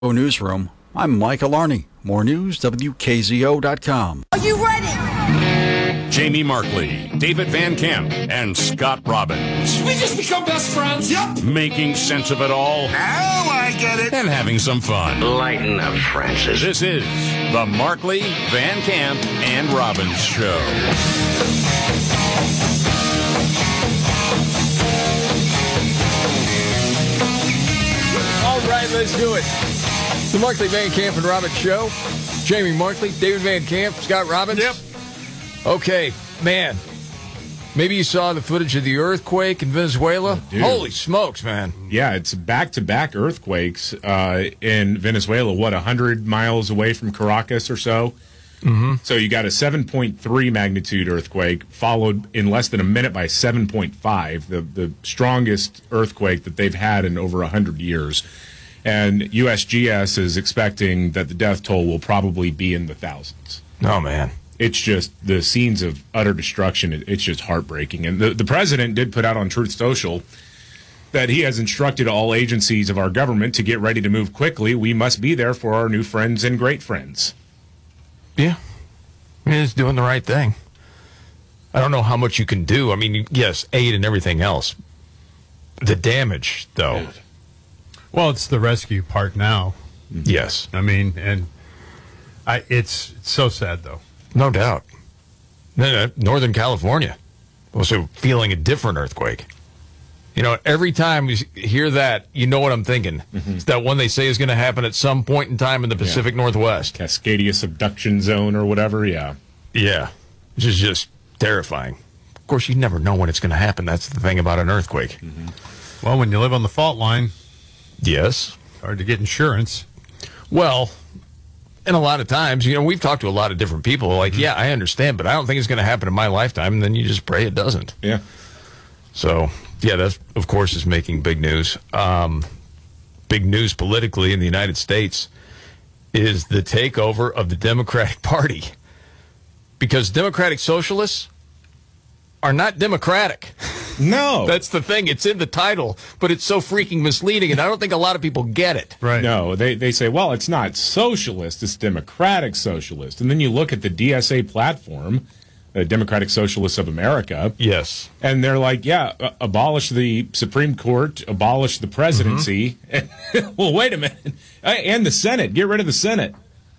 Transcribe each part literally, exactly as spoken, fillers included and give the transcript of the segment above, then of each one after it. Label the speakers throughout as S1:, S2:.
S1: Newsroom, I'm Mike Alarney. More news, W K Z O dot com.
S2: Are you ready?
S3: Jamie Markley, David Van Camp, and Scott Robbins.
S4: Did we just become best friends? Yep.
S3: Making sense of it all.
S4: Now I get it.
S3: And having some fun.
S5: Lighten up, Francis.
S3: This is the Markley, Van Camp, and Robbins Show.
S6: All right, let's do it. The Markley, Van Camp, and Robbins Show. Jamie Markley, David Van Camp, Scott Robbins.
S4: Yep.
S6: Okay, man. Maybe you saw the footage of the earthquake in Venezuela.
S7: Dude.
S6: Holy smokes, man.
S7: Yeah, it's back-to-back earthquakes uh, in Venezuela, what, one hundred miles away from Caracas or so? Mm-hmm. So you got a seven point three magnitude earthquake, followed in less than a minute by seven point five, the, the strongest earthquake that they've had in over one hundred years. And U S G S is expecting that the death toll will probably be in the thousands.
S6: Oh, man.
S7: It's just the scenes of utter destruction. It, it's just heartbreaking. And the, the president did put out on Truth Social that he has instructed all agencies of our government to get ready to move quickly. We must be there for our new friends and great friends.
S6: Yeah. He's doing the right thing. I don't know how much you can do. I mean, yes, aid and everything else. The damage, though.
S8: Well, it's the rescue part now.
S6: Yes.
S8: I mean, and I, it's, it's so sad, though.
S6: No doubt. Northern California also feeling a different earthquake. You know, every time you hear that, you know what I'm thinking. Mm-hmm. It's that one they say is going to happen at some point in time in the Pacific
S7: yeah.
S6: Northwest.
S7: Cascadia subduction zone or whatever, yeah.
S6: Yeah, which is just terrifying. Of course, you never know when it's going to happen. That's the thing about an earthquake.
S8: Mm-hmm. Well, when you live on the fault line,
S6: yes,
S8: it's hard to get insurance.
S6: Well, and a lot of times, you know, we've talked to a lot of different people. Like, mm-hmm. yeah, I understand, but I don't think it's going to happen in my lifetime. And then you just pray it doesn't.
S7: Yeah.
S6: So, yeah, that, of course, is making big news. Um, big news politically in the United States is the takeover of the Democratic Party. Because Democratic Socialists are not democratic.
S7: No.
S6: That's the thing. It's in the title, but it's so freaking misleading, and I don't think a lot of people get it.
S8: Right.
S7: No, they, they say, well, it's not socialist, it's democratic socialist. And then you look at the D S A platform, the Democratic Socialists of America.
S6: Yes.
S7: And they're like, yeah, uh, abolish the Supreme Court, abolish the presidency. Mm-hmm. Well, wait a minute. And the Senate. Get rid of the Senate.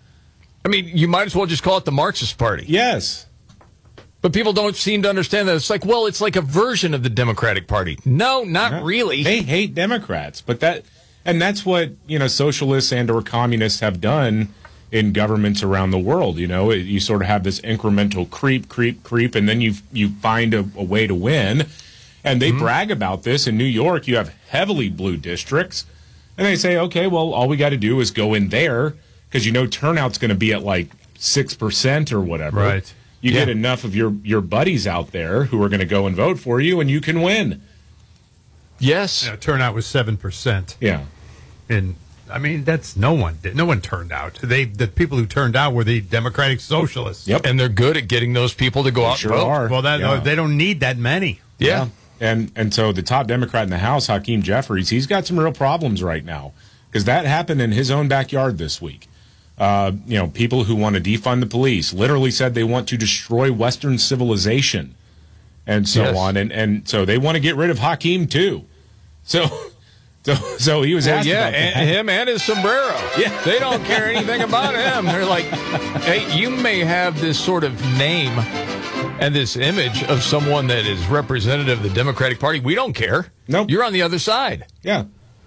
S6: I mean, you might as well just call it the Marxist Party.
S7: Yes.
S6: But people don't seem to understand that. It's like, well, it's like a version of the Democratic Party. No, not
S7: no,
S6: really.
S7: They hate Democrats. But that, and that's what, you know, socialists and or communists have done in governments around the world. You know, you sort of have this incremental creep, creep, creep, and then you you find a, a way to win. And they mm-hmm. brag about this. In New York, you have heavily blue districts. And they say, okay, well, all we got to do is go in there because, you know, turnout's going to be at like six percent or whatever.
S8: Right.
S7: You
S6: yeah.
S7: get enough of your, your buddies out there who are going to go and vote for you, and you can win.
S6: Yes.
S8: Yeah, turnout was seven percent.
S7: Yeah.
S8: And, I mean, that's no one did. No one turned out. They The people who turned out were the Democratic Socialists.
S7: Yep.
S6: And they're good at getting those people to go
S7: They
S6: out
S7: sure
S6: and vote.
S7: are.
S8: Well, that,
S7: Yeah.
S8: they don't need that many.
S6: Yeah.
S7: yeah. And, and so the top Democrat in the House, Hakeem Jeffries, he's got some real problems right now because that happened in his own backyard this week. Uh, you know, people who want to defund the police literally said they want to destroy Western civilization and so
S6: yes.
S7: on. And, and so they want to get rid of Hakeem, too. So so, so he was
S6: well,
S7: asked
S6: yeah,
S7: about
S6: and him and his sombrero.
S7: Yeah.
S6: They don't care anything about him. They're like, hey, you may have this sort of name and this image of someone that is representative of the Democratic Party. We don't care.
S7: Nope.
S6: You're on the other side.
S7: Yeah.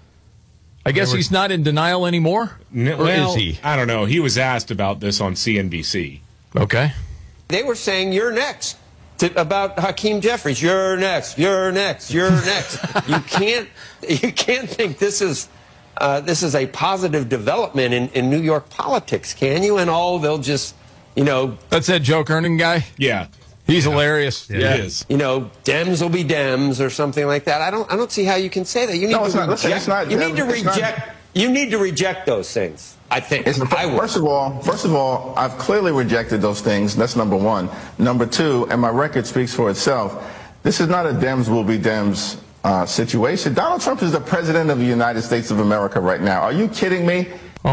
S6: I guess he's not in denial anymore?
S7: N-
S6: or
S7: well,
S6: is he?
S7: I don't know. He was asked about this on C N B C.
S6: Okay.
S9: They were saying, you're next, to, about Hakeem Jeffries. You're next, you're next, you're next. You can't you can't think this is uh, this is a positive development in, in New York politics, can you? And oh, they'll just, you know.
S6: That's that Joe Kernan guy?
S7: Yeah.
S6: He's yeah. hilarious.
S7: Yeah, yeah. He is.
S9: You know, Dems will be Dems or something like that. I don't I don't see how you can say that. You need
S10: no, it's
S9: to
S10: not.
S9: reject,
S10: Listen, it's not.
S9: you need to
S10: it's
S9: reject
S10: not,
S9: you need to reject those things. I think.
S10: It's,
S9: I would.
S10: First of all, first of all, I've clearly rejected those things. That's number one. Number two, and my record speaks for itself. This is not a Dems will be Dems uh, situation. Donald Trump is the president of the United States of America right now. Are you kidding me?